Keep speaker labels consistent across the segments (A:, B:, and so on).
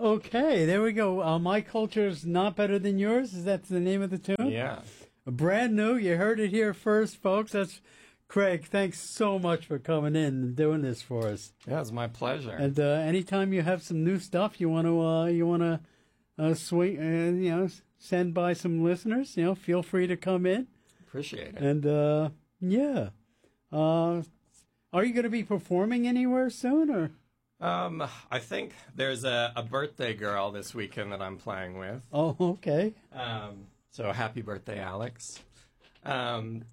A: Okay, there we go. My culture is not better than yours. Is that the name of the tune?
B: Yeah.
A: Brand new. You heard it here first, folks. That's Craig. Thanks so much for coming in and doing this for us.
B: Yeah, it's my pleasure.
A: And anytime you have some new stuff you want to swing, send by some listeners, feel free to come in.
B: Appreciate it.
A: And yeah, are you going to be performing anywhere soon, or?
B: I think there's a birthday girl this weekend that I'm playing with.
A: Oh, okay.
B: So happy birthday, Alex. And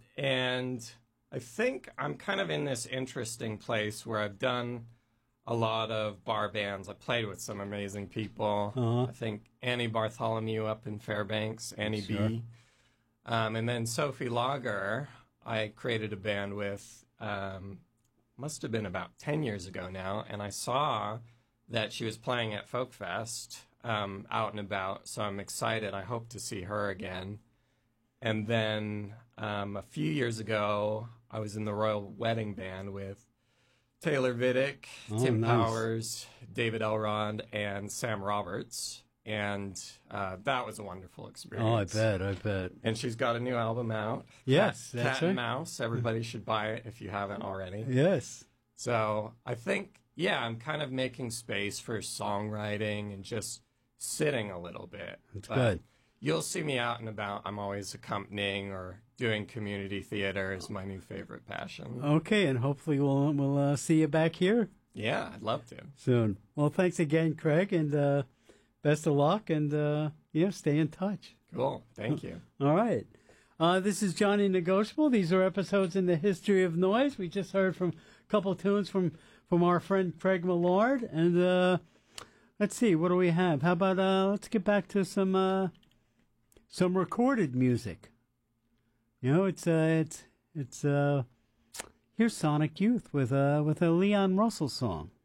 B: I think I'm kind of in this interesting place where I've done a lot of bar bands. I played with some amazing people. I think Annie Bartholomew up in Fairbanks, Annie B. And then Sophie Lager, I created a band with, must have been about 10 years ago now, and I saw that she was playing at Folk Fest out and about, so I'm excited. I hope to see her again. And then a few years ago, I was in the Royal Wedding Band with Taylor Vidic, Tim Powers, David Elrond, and Sam Roberts. And that was a wonderful experience.
A: Oh, I bet.
B: And she's got a new album out.
A: Yes,
B: Cat
A: that's
B: and
A: right.
B: Mouse. Everybody should buy it if you haven't already.
A: Yes.
B: So I think, I'm kind of making space for songwriting and just sitting a little bit.
A: That's good.
B: You'll see me out and about. I'm always accompanying or doing community theater is my new favorite passion.
A: Okay, and hopefully we'll see you back here.
B: Yeah, I'd love to.
A: Soon. Well, thanks again, Craig, and best of luck, and stay in touch.
B: Cool. Thank you.
A: All right. This is Johnny Negotiable. These are episodes in the history of noise. We just heard from a couple of tunes from our friend Craig Millard, and let's see, what do we have? How about let's get back to some recorded music. It's here's Sonic Youth with a Leon Russell song.